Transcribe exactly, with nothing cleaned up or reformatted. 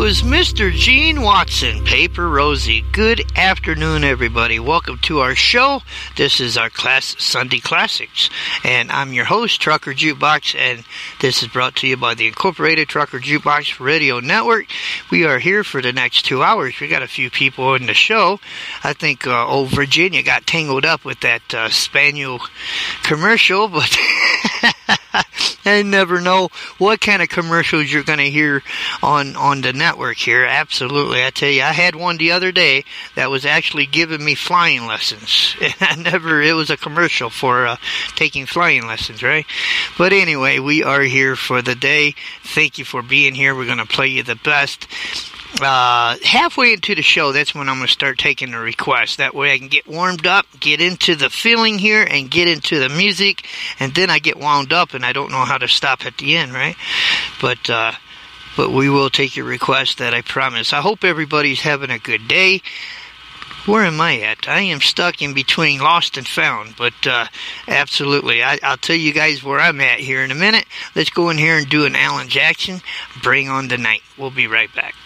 is Mister Gene Watson, Paper Rosie. Good afternoon, everybody. Welcome to our show. This is our class Sunday Classics, and I'm your host, Trucker Jukebox, and this is brought to you by the Incorporated Trucker Jukebox Radio Network. We are here for the next two hours. We got a few people in the show. I think uh, old Virginia got tangled up with that uh, Spaniel commercial, but I never know what kind of commercials you're going to hear on, on the network here. Absolutely. I tell you, I had one the other day that was actually giving me flying lessons. And I never, it was a commercial for uh, taking flying lessons, right? But anyway, we are here for the day. Thank you for being here. We're going to play you the best. Uh, halfway into the show, that's when I'm going to start taking the requests. That way I can get warmed up, get into the feeling here, and get into the music, and then I get wound up, and I don't know how to stop at the end, right? But, uh, but we will take your request, that I promise. I hope everybody's having a good day. Where am I at? I am stuck in between lost and found, but uh, absolutely. I, I'll tell you guys where I'm at here in a minute. Let's go in here and do an Alan Jackson, Bring on the Night. We'll be right back.